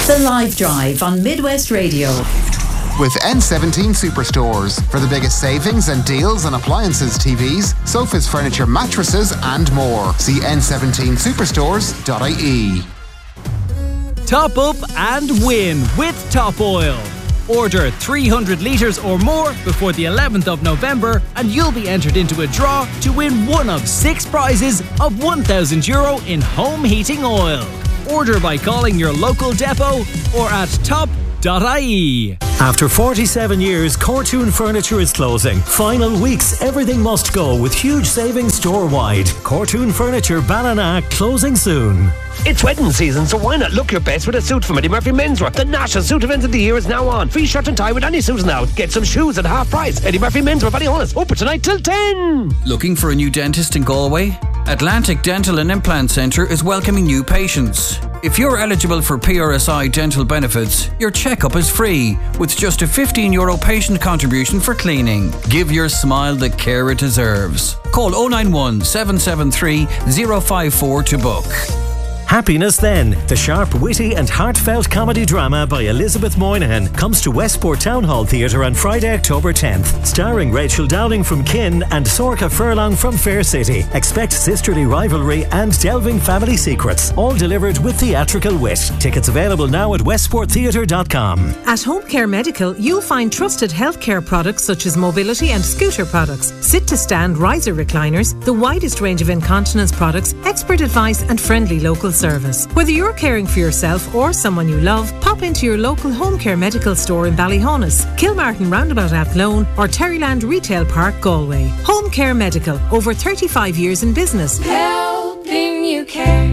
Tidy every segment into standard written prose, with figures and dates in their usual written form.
The Live Drive on Midwest Radio. With N17 Superstores for the biggest savings and deals on appliances, TVs, sofas, furniture, mattresses and more. See n17superstores.ie. Top up and win with Top Oil. Order 300 litres or more before the 11th of November and you'll be entered into a draw to win one of 6 prizes of €1,000 in home heating oil. Order by calling your local depot or at top.ie. After 47 years, Cortoon Furniture is closing. Final weeks, everything must go with huge savings store-wide. Cortoon Furniture Ballina closing soon. It's wedding season, so why not look your best with a suit from Eddie Murphy Menswear? The national suit event of the year is now on. Free shirt and tie with any suit now. Get some shoes at half price. Eddie Murphy Menswear, Ballyhonus. Open tonight till 10. Looking for a new dentist in Galway? Atlantic Dental and Implant Centre is welcoming new patients. If you're eligible for PRSI dental benefits, your checkup is free with just a €15 patient contribution for cleaning. Give your smile the care it deserves. Call 091 773 054 to book. Happiness Then, the sharp, witty and heartfelt comedy drama by Elizabeth Moynihan, comes to Westport Town Hall Theatre on Friday, October 10th. Starring Rachel Downing from Kin and Sorcha Furlong from Fair City. Expect sisterly rivalry and delving family secrets, all delivered with theatrical wit. Tickets available now at westporttheatre.com. At Home Care Medical, you'll find trusted healthcare products such as mobility and scooter products, sit-to-stand riser recliners, the widest range of incontinence products, expert advice and friendly local service. Whether you're caring for yourself or someone you love, pop into your local Home Care Medical store in Ballyhonus, Kilmartin Roundabout Athlone or Terryland Retail Park, Galway. Home Care Medical, over 35 years in business. Helping you care.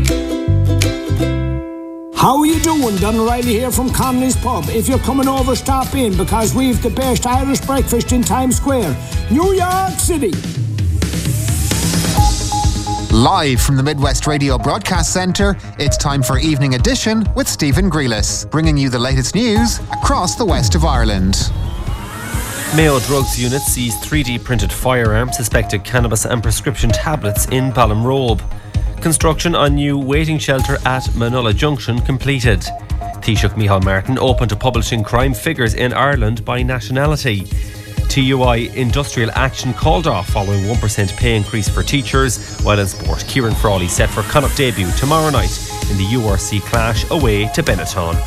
How are you doing? Don O'Reilly here from Connolly's Pub. If you're coming over, stop in because we've the best Irish breakfast in Times Square, New York City. Live from the Midwest Radio Broadcast Centre, it's time for Evening Edition with Stephen Grealis, bringing you the latest news across the west of Ireland. Mayo Drugs Unit seized 3D printed firearms, suspected cannabis and prescription tablets in Ballinrobe. Construction on new waiting shelter at Manola Junction completed. Taoiseach Micheál Martin open to publishing crime figures in Ireland by nationality. TUI industrial action called off following 1% pay increase for teachers, while in sport, Kieran Frawley set for Connacht debut tomorrow night in the URC clash away to Benetton.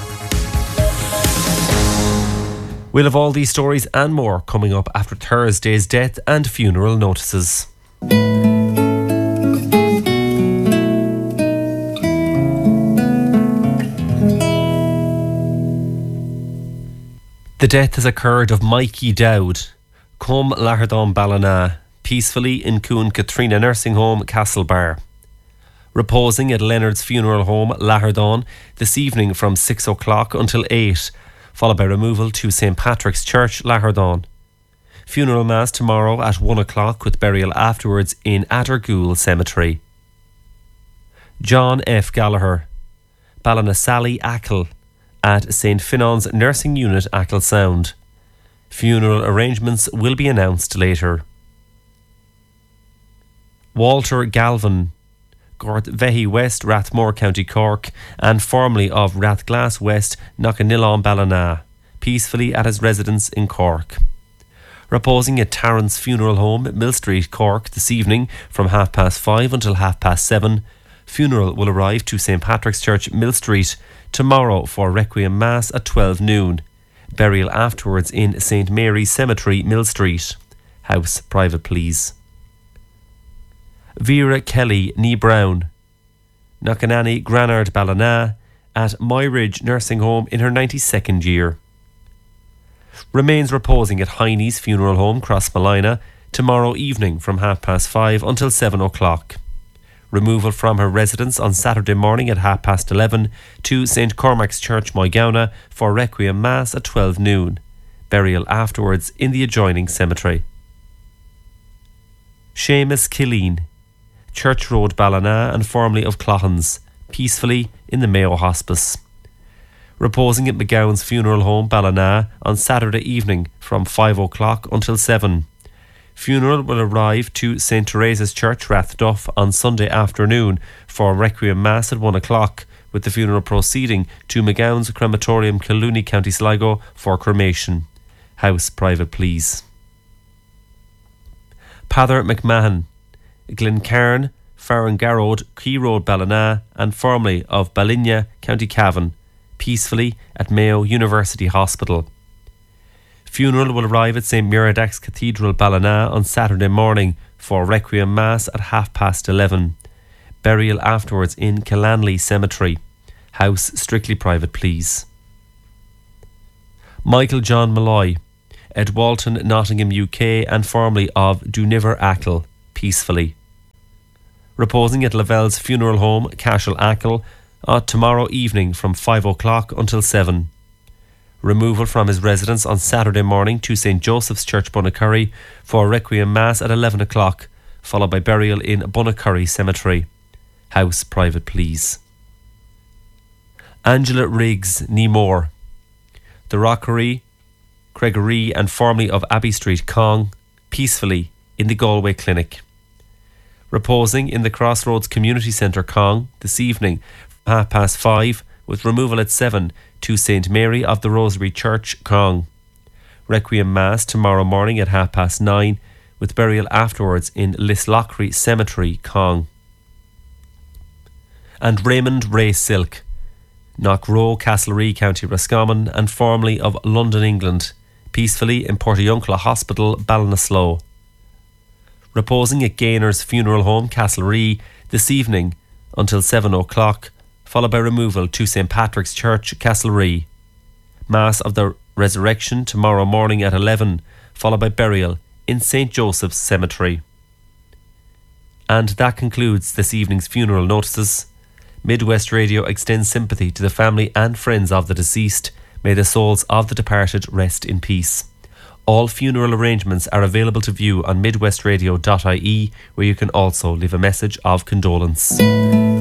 We'll have all these stories and more coming up after Thursday's death and funeral notices. The death has occurred of Mikey Dowd, Cum Lahardán Ballina, peacefully in Coon Katrina Nursing Home, Castlebar. Reposing at Leonard's Funeral Home, Lahardán, this evening from 6 o'clock until 8, followed by removal to St. Patrick's Church, Lahardán. Funeral Mass tomorrow at 1 o'clock with burial afterwards in Attergoole Cemetery. John F. Gallagher, Ballina Sally Ackle, at St. Finon's Nursing Unit, Ackle Sound. Funeral arrangements will be announced later. Walter Galvin, Gort Vehi West, Rathmore, County Cork, and formerly of Rathglass West, Knockanillawn Ballina, peacefully at his residence in Cork. Reposing at Tarrant's Funeral Home, Mill Street, Cork, this evening from 5:30 until 7:30. Funeral will arrive to St. Patrick's Church, Mill Street, tomorrow for Requiem Mass at 12 noon. Burial afterwards in St. Mary's Cemetery, Mill Street. House private, please. Vera Kelly, Nee Brown, Knockananny Granard Ballina, at Myridge Nursing Home in her 92nd year. Remains reposing at Heine's Funeral Home, Crossmolina, tomorrow evening from 5:30 until 7 o'clock. Removal from her residence on Saturday morning at 11:30 to St. Cormac's Church, Moygownagh for Requiem Mass at 12 noon. Burial afterwards in the adjoining cemetery. Seamus Killeen, Church Road, Ballina, and formerly of Cloughan's, peacefully in the Mayo Hospice. Reposing at McGowan's Funeral Home, Ballina, on Saturday evening from 5 o'clock until 7. Funeral will arrive to St. Teresa's Church, Rathduff, on Sunday afternoon for Requiem Mass at 1 o'clock, with the funeral proceeding to McGowan's Crematorium, Killooney, County Sligo for cremation. House private, please. Pather McMahon, Glencairn, Farrangarrod, Key Road, Ballina, and formerly of Ballinya, County Cavan, peacefully at Mayo University Hospital. Funeral will arrive at St Muradach's Cathedral, Ballina on Saturday morning for Requiem Mass at 11:30. Burial afterwards in Killanley Cemetery. House strictly private, please. Michael John Malloy, Ed Walton, Nottingham, UK, and formerly of Duniver Achill, peacefully. Reposing at Lavelle's funeral home, Cashel Achill, tomorrow evening from 5 o'clock until 7. Removal from his residence on Saturday morning to St Joseph's Church, Bunnacurry, for Requiem Mass at 11 o'clock, followed by burial in Bunnacurry Cemetery. House private, please. Angela Riggs, Neemore, The Rockery, Craigery, and formerly of Abbey Street, Cong, peacefully in the Galway Clinic. Reposing in the Crossroads Community Centre, Cong, this evening from 5:30, with removal at 7 to St Mary of the Rosary Church, Cong. Requiem Mass tomorrow morning at 9:30, with burial afterwards in Lislochry Cemetery, Cong. And Raymond Ray Silk, Knockrow, Castlereagh, County Roscommon, and formerly of London, England, peacefully in Portiuncula Hospital, Ballinasloe. Reposing at Gaynor's Funeral Home, Castlereagh, this evening until 7 o'clock, followed by removal to St Patrick's Church, Castlereagh. Mass of the Resurrection tomorrow morning at 11, followed by burial in St Joseph's Cemetery. And that concludes this evening's funeral notices. Midwest Radio extends sympathy to the family and friends of the deceased. May the souls of the departed rest in peace. All funeral arrangements are available to view on midwestradio.ie, where you can also leave a message of condolence.